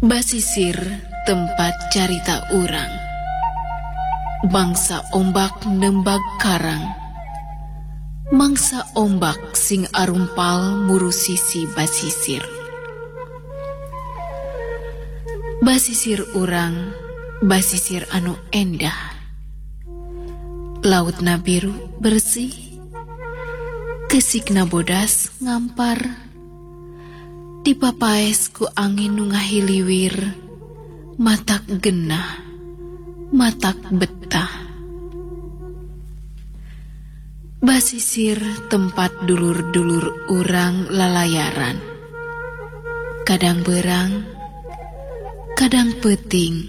Basisir tempat carita urang. Bangsa ombak nembag karang. Mangsa ombak sing arumpal murusisi basisir. Basisir urang, basisir anu endah. Lautna biru bersih, kesikna bodas ngampar. Dipapaes ku angin nu ngahiliwir, matak genah, matak betah. Basisir tempat dulur-dulur urang lalayaran. Kadang berang, kadang peting.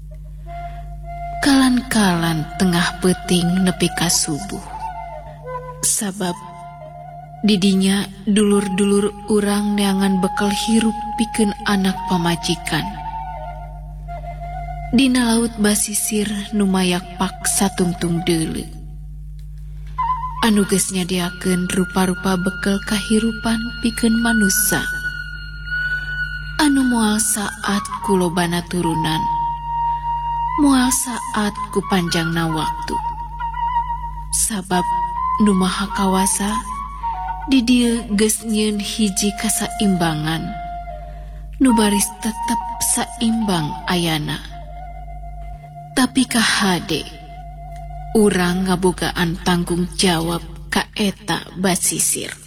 Kalan-kalan tengah peting nepi ka subuh. Sabab didinya dulur-dulur urang neangan bekal hirup pikeun anak pamajikan. Dina laut basisir nu mayak paksa tungtung deuleu. Anu geus nyadiakeun rupa-rupa bekal kahirupan pikeun manusa. Anu moal saat ku lobana turunan, moal saat ku panjangna waktu. Sabab nu maha kawasa di dieu geus nyieun hiji kasaimbangan, nu baris tetep saimbang ayana. Tapi kahade, urang ngabogaan tanggung jawab ka eta basisir.